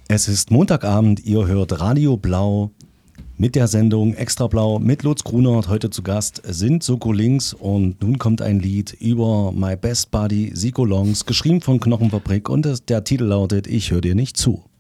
Es ist Montagabend, ihr hört Radio Blau mit der Sendung Extra Blau mit Lutz Grunert. Heute zu Gast sind Soko Links und nun kommt ein Lied über My Best Buddy Siko Longs, geschrieben von Knochenfabrik und der Titel lautet Ich hör dir nicht zu.